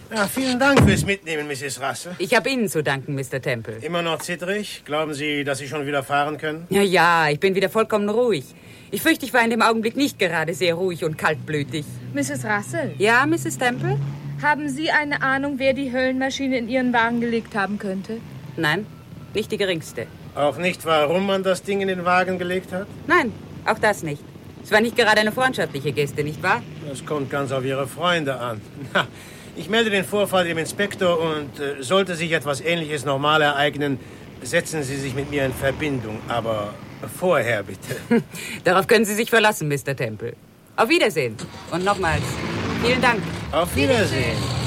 Ja, vielen Dank fürs Mitnehmen, Mrs. Russell. Ich habe Ihnen zu danken, Mr. Temple. Immer noch zittrig? Glauben Sie, dass Sie schon wieder fahren können? Ja, ich bin wieder vollkommen ruhig. Ich fürchte, ich war in dem Augenblick nicht gerade sehr ruhig und kaltblütig. Mrs. Russell? Ja, Mrs. Temple? Haben Sie eine Ahnung, wer die Höllenmaschine in Ihren Wagen gelegt haben könnte? Nein, nicht die geringste. Auch nicht, warum man das Ding in den Wagen gelegt hat? Nein, auch das nicht. Es war nicht gerade eine freundschaftliche Geste, nicht wahr? Das kommt ganz auf Ihre Freunde an. Na, ich melde den Vorfall dem Inspektor und sollte sich etwas Ähnliches nochmal ereignen, setzen Sie sich mit mir in Verbindung. Aber vorher bitte. Darauf können Sie sich verlassen, Mr. Temple. Auf Wiedersehen. Und nochmals, vielen Dank. Auf Wiedersehen.